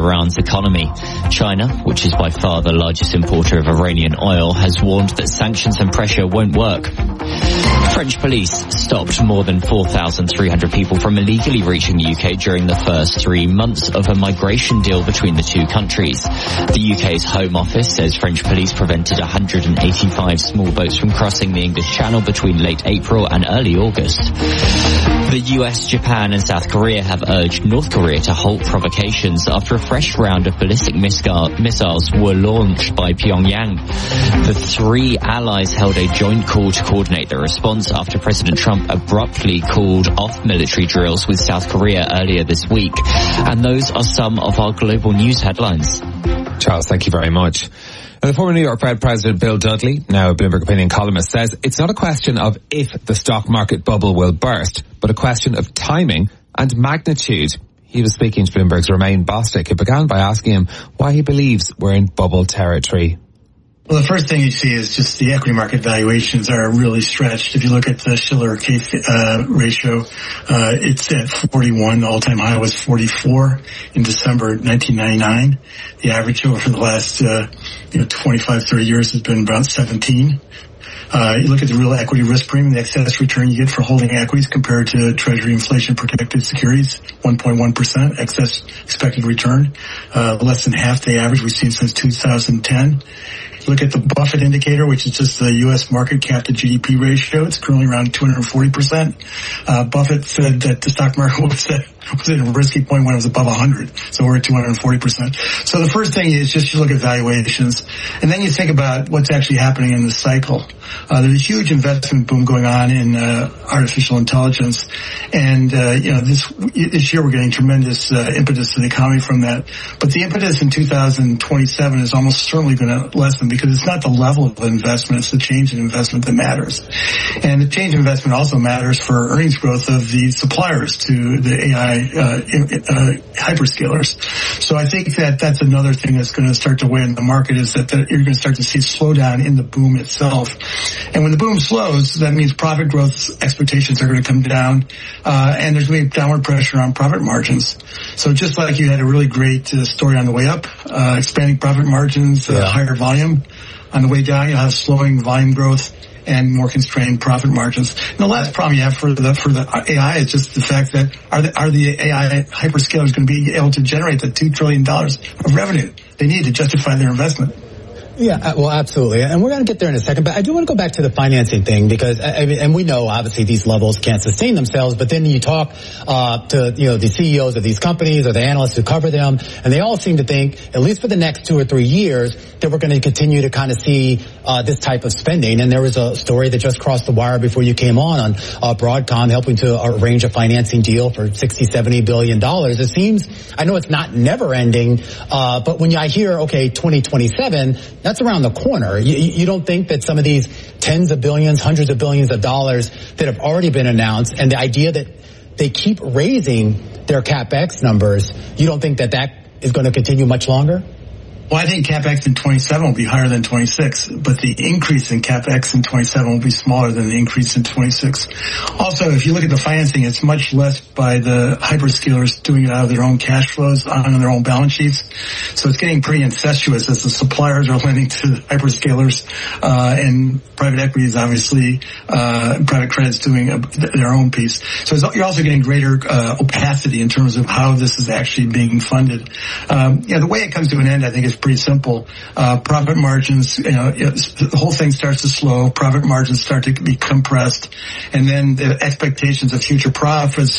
Iran's economy. China, which is by far the largest importer of Iranian oil, has warned that sanctions and pressure won't work. French police stopped more than 4,300 people from illegally reaching the UK during the first 3 months of a migration deal between the two countries. The UK's Home Office says French police prevented 185 small boats from crossing the English Channel between late April and early August. The US, Japan and South Korea have urged North Korea to halt provocations after a fresh round of ballistic missiles were launched by Pyongyang. The three allies held a joint call to coordinate the response after President Trump abruptly called off military drills with South Korea earlier this week. And those are some of our global news headlines. Charles, thank you very much. And the former New York Fed President Bill Dudley, now a Bloomberg Opinion columnist, says it's not a question of if the stock market bubble will burst, but a question of timing and magnitude. He was speaking to Bloomberg's Romain Bostic, who began by asking him why he believes we're in bubble territory. Well, the first thing you see is just the equity market valuations are really stretched. If you look at the Shiller-K ratio, it's at 41. The all-time high was 44 in December 1999. The average over the last 25, 30 years has been about 17. You look at the real equity risk premium, the excess return you get for holding equities compared to Treasury inflation-protected securities, 1.1% excess expected return, less than half the average we've seen since 2010. Look at the Buffett indicator, which is just the U.S. market cap to GDP ratio. It's currently around 240%. Buffett said that the stock market was at a risky point when it was above 100. So we're at 240%. So the first thing is just you look at valuations, and then you think about what's actually happening in the cycle. There's a huge investment boom going on in artificial intelligence, and this year we're getting tremendous impetus to the economy from that. But the impetus in 2027 is almost certainly going to lessen because it's not the level of investment, it's the change in investment that matters. And the change in investment also matters for earnings growth of the suppliers to the AI hyperscalers. So I think that that's another thing that's going to start to weigh in the market is that you're going to start to see a slowdown in the boom itself. And when the boom slows, that means profit growth expectations are going to come down, and there's going to be downward pressure on profit margins. So just like you had a really great story on the way up, expanding profit margins, higher volume. On the way down, you'll have slowing volume growth and more constrained profit margins. And the last problem you have for the AI is just the fact that are the AI hyperscalers going to be able to generate the $2 trillion of revenue they need to justify their investment? Yeah, well, absolutely. And we're going to get there in a second. But I do want to go back to the financing thing because, and we know obviously these levels can't sustain themselves, but then you talk to, the CEOs of these companies or the analysts who cover them, and they all seem to think, at least for the next 2 or 3 years, that we're going to continue to kind of see this type of spending. And there was a story that just crossed the wire before you came on Broadcom helping to arrange a financing deal for $60-70 billion. It seems, I know it's not never ending, but when I hear, 2027, that's around the corner. You don't think that some of these tens of billions, hundreds of billions of dollars that have already been announced and the idea that they keep raising their CapEx numbers, you don't think that is going to continue much longer? Well, I think CapEx in 27 will be higher than 26, but the increase in CapEx in 27 will be smaller than the increase in 26. Also, if you look at the financing, it's much less by the hyperscalers doing it out of their own cash flows on their own balance sheets. So it's getting pretty incestuous as the suppliers are lending to the hyperscalers, and private equity is obviously, private credit's doing their own piece. So you're also getting greater opacity in terms of how this is actually being funded. The way it comes to an end, I think, is pretty simple. Profit margins, the whole thing starts to slow. Profit margins start to be compressed, and then the expectations of future profits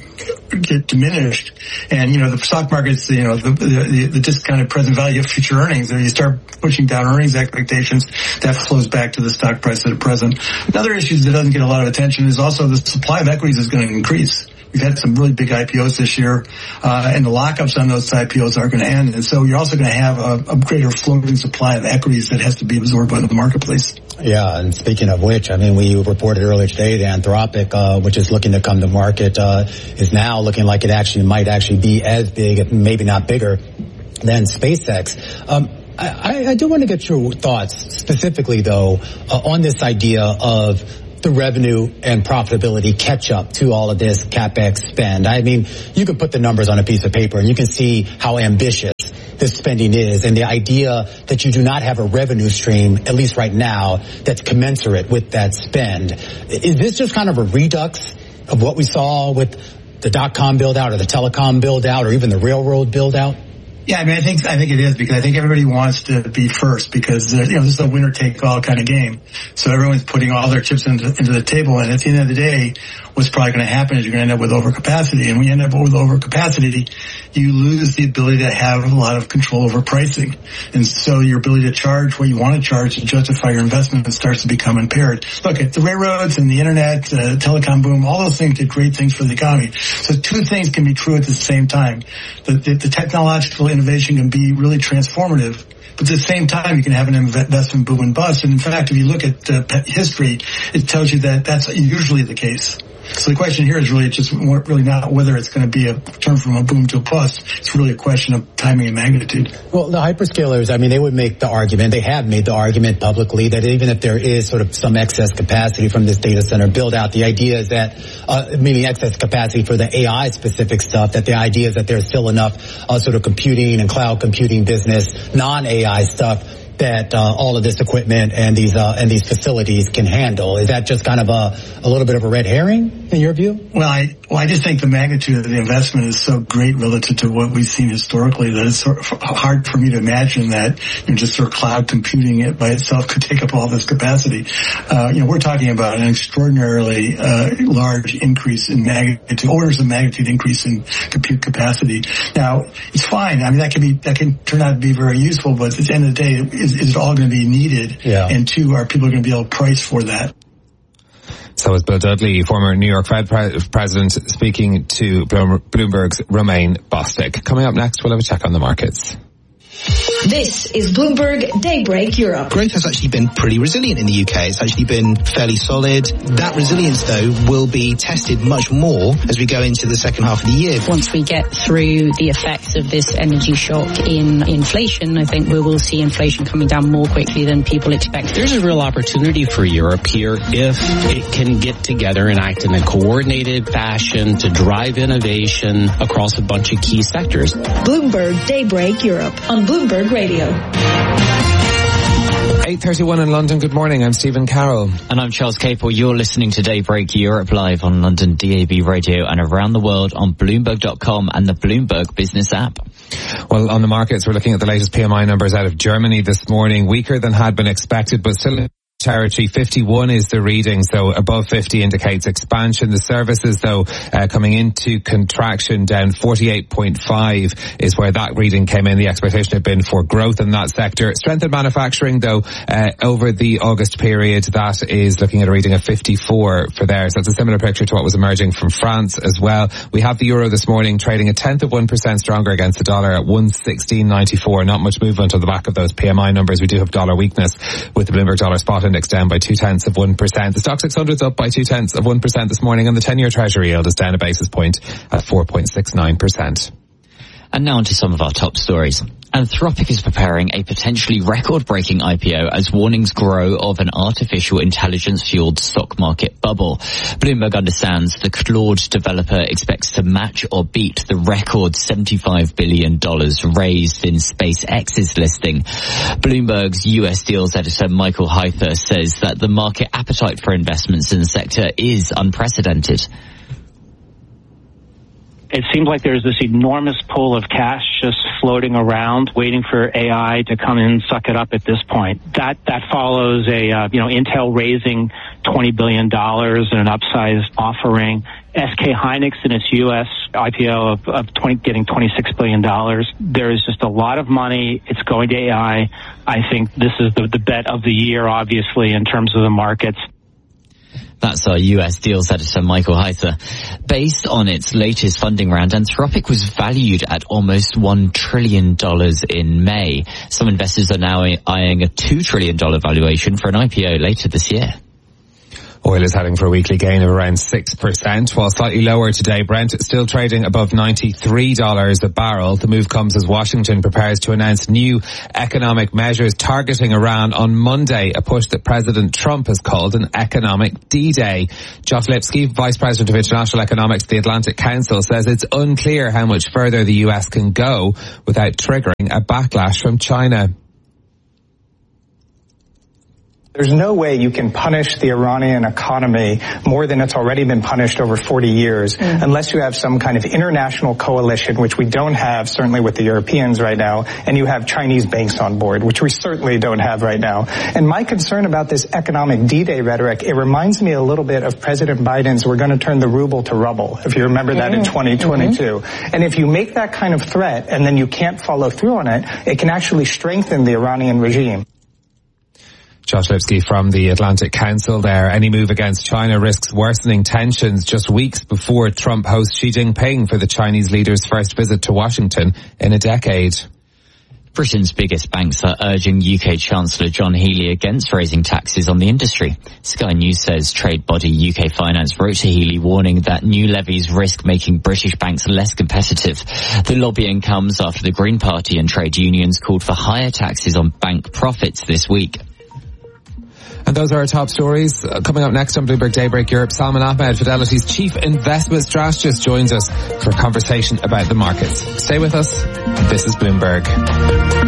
get diminished. And the stock market's the discounted present value of future earnings. If you start pushing down earnings expectations, that flows back to the stock price at the present. Another issue that doesn't get a lot of attention is also the supply of equities is going to increase. We've had some really big IPOs this year, and the lockups on those IPOs are going to end. And so you're also going to have a greater floating supply of equities that has to be absorbed by the marketplace. Yeah, and speaking of which, we reported earlier today that Anthropic, which is looking to come to market, is now looking like it might be as big, if maybe not bigger, than SpaceX. I do want to get your thoughts specifically, though, on this idea of the revenue and profitability catch up to all of this CapEx spend? I mean, you can put the numbers on a piece of paper and you can see how ambitious this spending is, and the idea that you do not have a revenue stream, at least right now, that's commensurate with that spend. Is this just kind of a redux of what we saw with the .com build out or the telecom build out or even the railroad build out? Yeah, I mean, I think it is, because I think everybody wants to be first, because this is a winner take all kind of game. So everyone's putting all their chips into the table, and at the end of the day, what's probably going to happen is you're going to end up with overcapacity, and when you end up with overcapacity, you lose the ability to have a lot of control over pricing, and so your ability to charge what you want to charge to justify your investment starts to become impaired. Look at the railroads and the internet, telecom boom, all those things did great things for the economy. So two things can be true at the same time. The technological innovation can be really transformative, but at the same time, you can have an investment boom and bust. And in fact, if you look at history, it tells you that that's usually the case. So the question here is really just really not whether it's going to be a turn from a boom to a bust. It's really a question of timing and magnitude. Well, the hyperscalers, I mean, they would make the argument, they have made the argument publicly that even if there is sort of some excess capacity from this data center build out, the idea is that, meaning excess capacity for the AI specific stuff, that the idea is that there's still enough sort of computing and cloud computing business, non-AI stuff, that all of this equipment and these facilities can handle. Is that just kind of a little bit of a red herring in your view? Well, I just think the magnitude of the investment is so great relative to what we've seen historically that it's sort of hard for me to imagine that just sort of cloud computing it by itself could take up all this capacity. We're talking about an extraordinarily large increase in magnitude, orders of magnitude increase in compute capacity. Now, it's fine. I mean, that can turn out to be very useful, but at the end of the day, is it all going to be needed? Yeah. And two, are people going to be able to price for that? So is Bill Dudley, former New York Fed president, speaking to Bloomberg's Romain Bostic. Coming up next, we'll have a check on the markets. This is Bloomberg Daybreak Europe. Growth has actually been pretty resilient in the UK. It's actually been fairly solid. That resilience, though, will be tested much more as we go into the second half of the year. Once we get through the effects of this energy shock in inflation, I think we will see inflation coming down more quickly than people expect. There's a real opportunity for Europe here if it can get together and act in a coordinated fashion to drive innovation across a bunch of key sectors. Bloomberg Daybreak Europe on Bloomberg Radio. 8:31 in London. Good morning. I'm Stephen Carroll. And I'm Charles Capel. You're listening to Daybreak Europe live on London DAB Radio and around the world on Bloomberg.com and the Bloomberg Business app. Well, on the markets, we're looking at the latest PMI numbers out of Germany this morning. Weaker than had been expected, but still territory. 51 is the reading, so above 50 indicates expansion. The services, though, coming into contraction, down 48.5 is where that reading came in. The expectation had been for growth in that sector. Strength in manufacturing, though, over the August period, that is looking at a reading of 54 for there. So it's a similar picture to what was emerging from France as well. We have the euro this morning trading 1/10% stronger against the dollar at 116.94. Not much movement on the back of those PMI numbers. We do have dollar weakness with the Bloomberg Dollar Spot Index down by 0.2%. The Stock 600 is up by 0.2% this morning, and the 10-year Treasury yield is down a basis point at 4.69%. And now on to some of our top stories. Anthropic is preparing a potentially record-breaking IPO as warnings grow of an artificial intelligence-fueled stock market bubble. Bloomberg understands the Claude developer expects to match or beat the record $75 billion raised in SpaceX's listing. Bloomberg's US deals editor Michael Hyther says that the market appetite for investments in the sector is unprecedented. It seems like there's this enormous pool of cash just floating around, waiting for AI to come in and suck it up at this point. That follows Intel raising $20 billion in an upsized offering. SK Hynix in its U.S. IPO of getting $26 billion. There is just a lot of money. It's going to AI. I think this is the bet of the year, obviously, in terms of the markets. That's our US deals editor, Michael Hyther. Based on its latest funding round, Anthropic was valued at almost $1 trillion in May. Some investors are now eyeing a $2 trillion valuation for an IPO later this year. Oil is heading for a weekly gain of around 6%, while slightly lower today. Brent still trading above $93 a barrel. The move comes as Washington prepares to announce new economic measures targeting Iran on Monday, a push that President Trump has called an economic D-Day. Josh Lipsky, Vice President of International Economics at the Atlantic Council, says it's unclear how much further the US can go without triggering a backlash from China. There's no way you can punish the Iranian economy more than it's already been punished over 40 years unless you have some kind of international coalition, which we don't have, certainly with the Europeans right now, and you have Chinese banks on board, which we certainly don't have right now. And my concern about this economic D-Day rhetoric, it reminds me a little bit of President Biden's "we're going to turn the ruble to rubble," if you remember that in 2022. And if you make that kind of threat and then you can't follow through on it, it can actually strengthen the Iranian regime. Josh Lipsky from the Atlantic Council there. Any move against China risks worsening tensions just weeks before Trump hosts Xi Jinping for the Chinese leader's first visit to Washington in a decade. Britain's biggest banks are urging UK Chancellor John Healey against raising taxes on the industry. Sky News says trade body UK Finance wrote to Healey warning that new levies risk making British banks less competitive. The lobbying comes after the Green Party and trade unions called for higher taxes on bank profits this week. And those are our top stories. Coming up next on Bloomberg Daybreak Europe, Salman Ahmed, Fidelity's chief investment strategist, joins us for a conversation about the markets. Stay with us. This is Bloomberg.